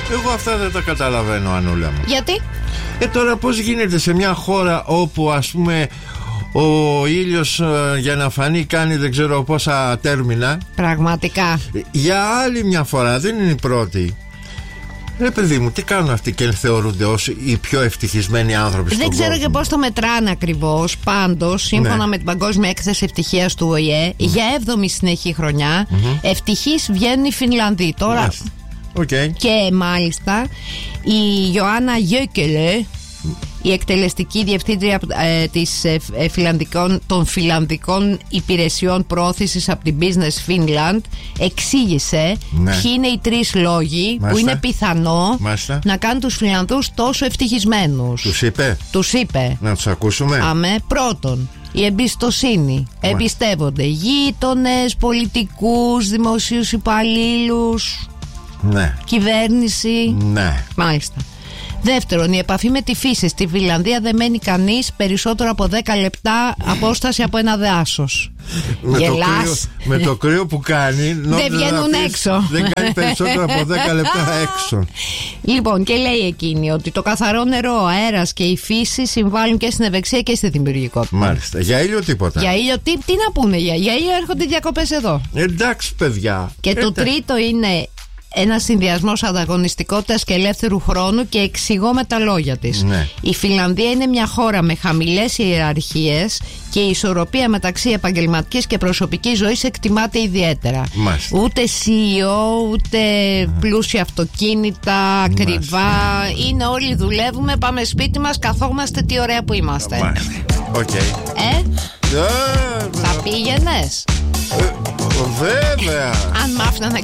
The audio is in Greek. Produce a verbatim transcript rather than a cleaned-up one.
Εγώ αυτά δεν τα καταλαβαίνω, Ανούλα μου. Γιατί? Ε, τώρα πώς γίνεται σε μια χώρα όπου ας πούμε ο ήλιος ε, για να φανεί κάνει δεν ξέρω πόσα τέρμινα. Πραγματικά. Για άλλη μια φορά, δεν είναι η πρώτη. Ρε παιδί μου, τι κάνουν αυτοί και θεωρούνται ως οι πιο ευτυχισμένοι άνθρωποι στον Δεν ξέρω κόσμο. και πώς το μετράνε ακριβώς. Πάντως, σύμφωνα Ναι. με την Παγκόσμια Έκθεση Ευτυχίας του Ο Η Ε, mm. για έβδομη συνεχή χρονιά, mm-hmm. ευτυχείς βγαίνουν οι Φινλανδοί. Τώρα. Okay. Και μάλιστα η Ιωάννα Γιόκελε, η εκτελεστική διευθύντρια ε, της, ε, ε, φιλανδικών, των φιλανδικών υπηρεσιών πρόθεσης από την Business Finland, εξήγησε ναι. ποιοι είναι οι τρεις λόγοι Μάλιστα. που είναι πιθανό Μάλιστα. να κάνουν τους Φιλανδούς τόσο ευτυχισμένους. Τους είπε. Τους είπε. Να τους ακούσουμε. Αμέ, πρώτον, η εμπιστοσύνη. Μάλιστα. Εμπιστεύονται γείτονες, πολιτικούς, δημοσίους υπαλλήλους, ναι. κυβέρνηση. Ναι. Μάλιστα. Δεύτερον, η επαφή με τη φύση. Στη Φιλανδία δεν μένει κανείς περισσότερο από δέκα λεπτά απόσταση από ένα δάσος. Με, το κρύο, με το κρύο που κάνει δεν βγαίνουν πεις, έξω. Δεν κάνει περισσότερο από δέκα λεπτά έξω. Λοιπόν, και λέει εκείνη ότι το καθαρό νερό, ο αέρας και η φύση συμβάλλουν και στην ευεξία και στη δημιουργικότητα. Μάλιστα. Για ήλιο τίποτα. Για ήλιο, τι, τι να πούνε, για, για ήλιο έρχονται οι διακοπές εδώ. Εντάξει, παιδιά. Και το Εντάξει. τρίτο είναι ένας συνδυασμός ανταγωνιστικότητας και ελεύθερου χρόνου, και εξηγώ με τα λόγια της. Ναι. Η Φιλανδία είναι μια χώρα με χαμηλές ιεραρχίες και η ισορροπία μεταξύ επαγγελματικής και προσωπικής ζωής εκτιμάται ιδιαίτερα. Μάλιστα. Ούτε σι ι ο, ούτε πλούσια αυτοκίνητα, ακριβά. Είναι όλοι δουλεύουμε, πάμε σπίτι μας, καθόμαστε, τι ωραία που είμαστε. Μάλιστα. Okay. Ε, yeah, θα πήγαινες? Ε, βέβαια. Αν μ' άφηνα να